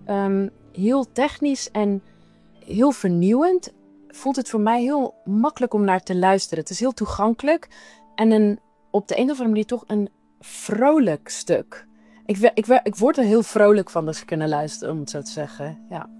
heel technisch en heel vernieuwend. Voelt het voor mij heel makkelijk om naar te luisteren. Het is heel toegankelijk en op de een of andere manier toch een vrolijk stuk. Ik word er heel vrolijk van als ik er naar luister, om het zo te zeggen. Ja.